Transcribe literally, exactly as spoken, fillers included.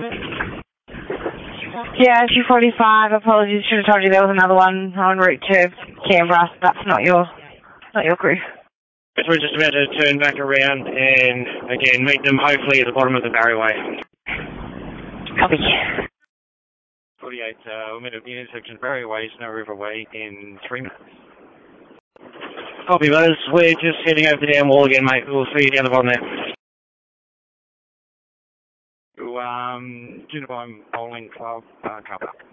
Yeah, two forty-five. Apologies, should have told you there was another one on route to Canberra. That's not your, not your crew. So we're just about to turn back around and, again, meet them hopefully at the bottom of the barrier. Copy. forty-eight, uh, we'll meet at the intersection of Barrier Snow River Way in three minutes. Copy, brothers. We're just heading over the down wall again, mate. We'll see you down the bottom there. Um, Junipine Bowling Club, uh, car park.